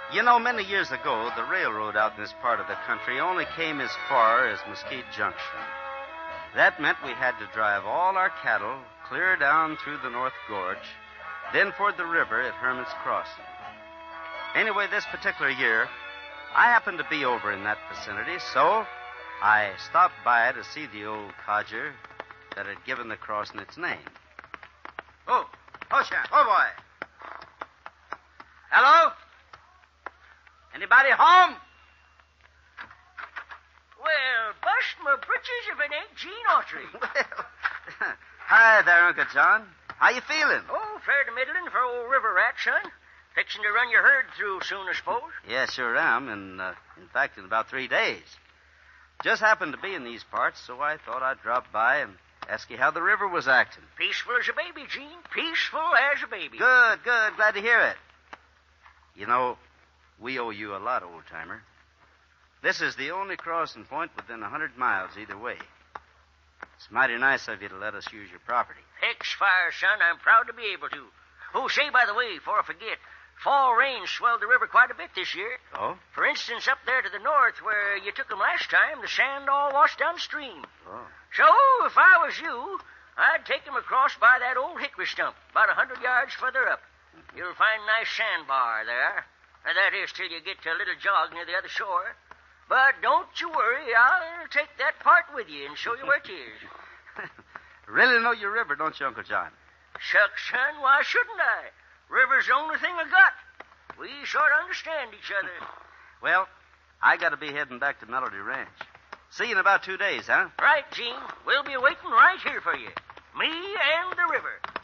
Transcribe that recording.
You know, many years ago, the railroad out in this part of the country only came as far as Mesquite Junction. That meant we had to drive all our cattle clear down through the North Gorge, then ford the river at Hermit's Crossing. Anyway, this particular year, I happened to be over in that vicinity, so I stopped by to see the old codger that had given the crossing its name. Oh, Chef. Oh, boy. Hello? Anybody home? Well, bust my britches if it ain't Gene Autry. Well, hi there, Uncle John. How you feeling? Oh, fair to middling for old river rat, son. Fixing to run your herd through soon, I suppose. Yeah, sure am. In fact, in about 3 days. Just happened to be in these parts, so I thought I'd drop by and ask you how the river was acting. Peaceful as a baby, Gene. Peaceful as a baby. Good. Glad to hear it. You know, we owe you a lot, old-timer. This is the only crossing point within 100 miles either way. It's mighty nice of you to let us use your property. Heck's fire, son. I'm proud to be able to. Oh, say, by the way, before I forget, fall rains swelled the river quite a bit this year. Oh? For instance, up there to the north where you took 'em last time, the sand all washed downstream. Oh. So, if I was you, I'd take 'em across by that old hickory stump, about 100 yards further up. You'll find a nice sandbar there. That is, till you get to a little jog near the other shore. But don't you worry, I'll take that part with you and show you where it is. Really know your river, don't you, Uncle John? Shucks, son, why shouldn't I? River's the only thing I got. We sort of understand each other. Well, I got to be heading back to Melody Ranch. See you in about 2 days, huh? Right, Gene. We'll be waiting right here for you. Me and the river.